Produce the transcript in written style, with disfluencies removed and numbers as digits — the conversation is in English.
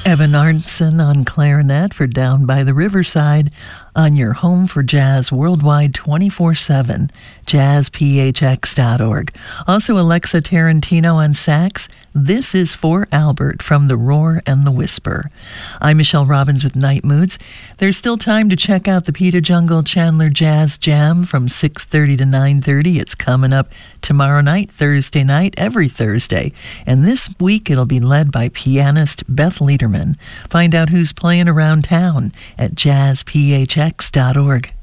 Evan Arnson on clarinet for Down by the Riverside on your home for jazz worldwide 24/7, jazzphx.org. Also Alexa Tarantino on sax. This is For Albert from The Roar and the Whisper. I'm Michelle Robbins with Night Moods. There's still time to check out the Peter Jungle Chandler Jazz Jam from 6:30 to 9:30. It's coming up tomorrow night, Thursday night, every Thursday. And this week it'll be led by pianist Beth Lederman. Find out who's playing around town at jazzphx.org.